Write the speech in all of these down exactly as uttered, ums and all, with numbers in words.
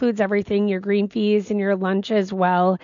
includes everything, your green fees and your lunch as well.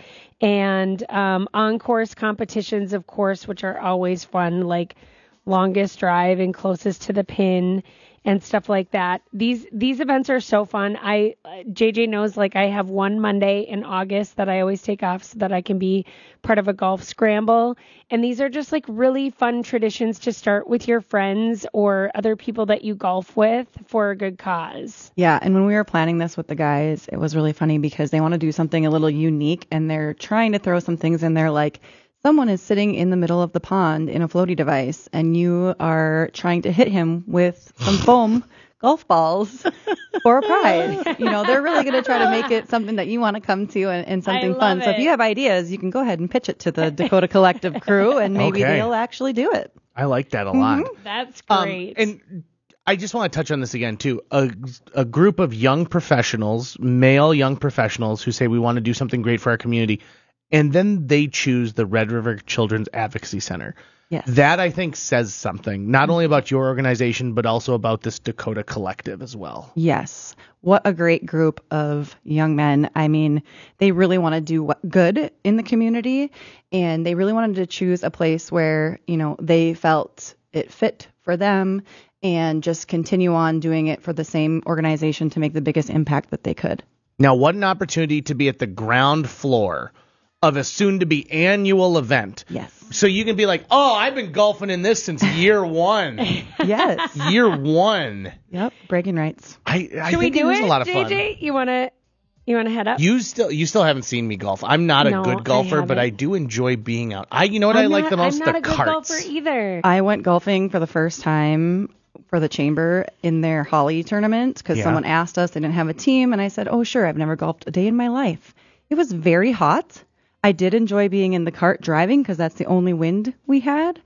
And um, on-course competitions, of course, which are always fun, like longest drive and closest to the pin and stuff like that. These these events are so fun. I J J knows, like, I have one Monday in August that I always take off so that I can be part of a golf scramble. And these are just like really fun traditions to start with your friends or other people that you golf with for a good cause. Yeah, and when we were planning this with the guys, it was really funny because they want to do something a little unique, and they're trying to throw some things in there like someone is sitting in the middle of the pond in a floaty device, and you are trying to hit him with some foam golf balls for a prize. You know, they're really going to try to make it something that you want to come to and, and something fun. It. So if you have ideas, you can go ahead and pitch it to the Dakota Collective crew, and maybe okay. they'll actually do it. I like that a lot. Mm-hmm. That's great. Um, and I just want to touch on this again, too. A, a group of young professionals, male young professionals, who say we want to do something great for our community, and then they choose the Red River Children's Advocacy Center. Yes. That, I think, says something, not only about your organization, but also about this Dakota Collective as well. Yes. What a great group of young men. I mean, they really want to do what good in the community, and they really wanted to choose a place where, you know, they felt it fit for them and just continue on doing it for the same organization to make the biggest impact that they could. Now, what an opportunity to be at the ground floor of a soon-to-be annual event. Yes. So you can be like, oh, I've been golfing in this since year one. Yes. Year one. Yep. Bragging rights. I, I Should we think do it is it, a lot of J fun. J? You want to you want to head up? You still you still haven't seen me golf. I'm not a No, good I golfer, but haven't. I do enjoy being out. I you know what I I'm like not- the most? I'm not the a good carts. golfer either. I went golfing for the first time for the chamber in their Holly tournament because Yeah. someone asked us. They didn't have a team, and I said, oh, sure, I've never golfed a day in my life. It was very hot. I did enjoy being in the cart driving because that's the only wind we had.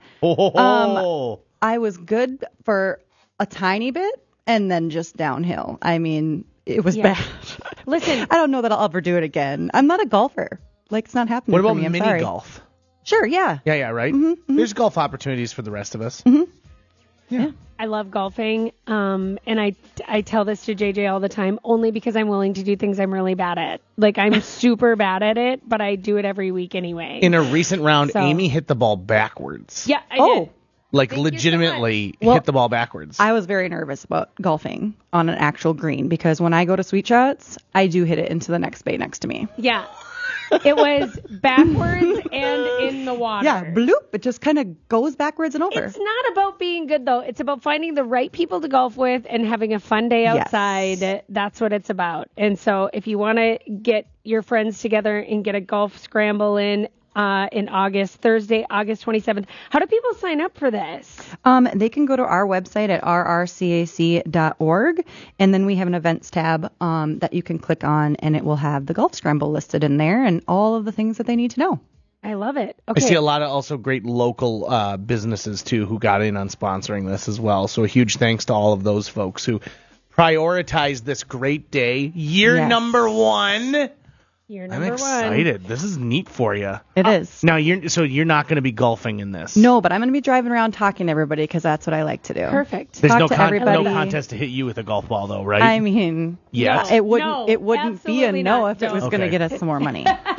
Oh. Um, I was good for a tiny bit and then just downhill. I mean, it was Yeah. bad. Listen, I don't know that I'll ever do it again. I'm not a golfer. Like, it's not happening What for about me. I'm mini sorry. golf? Sure, yeah. Yeah, yeah, right. Mhm, mhm. There's golf opportunities for the rest of us. Yeah. I love golfing, um, and I, I tell this to J J all the time, only because I'm willing to do things I'm really bad at. Like, I'm super bad at it, but I do it every week anyway. In a recent round, So- Amy hit the ball backwards. yeah, I Oh. did. Like, Thank you so legitimately much. Well, hit the ball backwards. I was very nervous about golfing on an actual green because when I go to Sweet Shots, I do hit it into the next bay next to me. Yeah. It was backwards and in the water. Yeah, bloop. It just kind of goes backwards and over. It's not about being good, though. It's about finding the right people to golf with and having a fun day Yes. outside. That's what it's about. And so if you want to get your friends together and get a golf scramble in uh, in August, Thursday, August twenty-seventh, how do people sign up for this? Um, they can go to our website at r r c a c dot org, and then we have an events tab um, that you can click on, and it will have the golf scramble listed in there and all of the things that they need to know. I love it. I Okay. see a lot of also great local uh, businesses, too, who got in on sponsoring this as well. So a huge thanks to all of those folks who prioritized this great day. Year Yes. number one. You're I'm number excited. This is neat for you. It is. Now, you're so you're not going to be golfing in this. No, but I'm going to be driving around talking to everybody because that's what I like to do. one. Perfect. There's talk no, to con- everybody. no contest to hit you with a golf ball, though, right? I mean, Yes. it wouldn't No, it wouldn't be a absolutely no not. if it was Don't. going to Okay. get us some more money.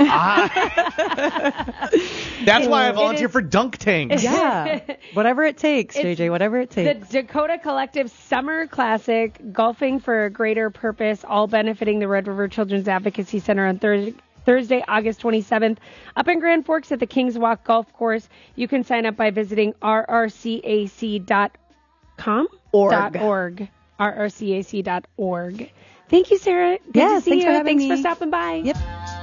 Ah. That's why I volunteer is- for dunk tanks. Yeah, whatever it takes, It's J J. Whatever it The takes. Dakota Collective Summer Classic, Golfing for a Greater Purpose, all benefiting the Red River Children's Advocacy Center on Thursday. Thursday, August twenty-seventh, up in Grand Forks at the Kings Walk Golf Course. You can sign up by visiting r r c a c dot com? Org. Dot org. r r c a c dot org. Thank you, Sarah. Good Yes, to see thanks you. for having thanks for me. stopping by. Yep.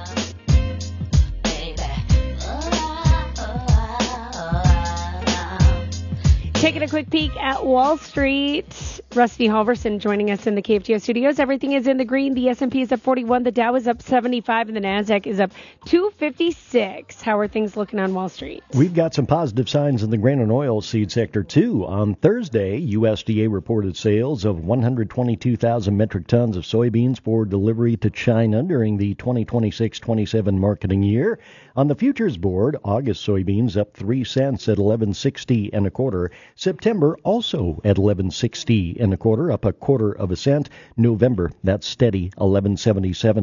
Taking a quick peek at Wall Street. Rusty Halverson joining us in the K F G O studios. Everything is in the green. The S and P is up forty-one. The Dow is up seventy-five. And the NASDAQ is up two fifty-six. How are things looking on Wall Street? We've got some positive signs in the grain and oil seed sector, too. On Thursday, U S D A reported sales of one hundred twenty-two thousand metric tons of soybeans for delivery to China during the twenty twenty-six twenty-seven marketing year. On the futures board, August soybeans up three cents at eleven sixty and a quarter. September also at eleven sixty and a quarter, up a quarter of a cent. November, that's steady, eleven seventy-seven.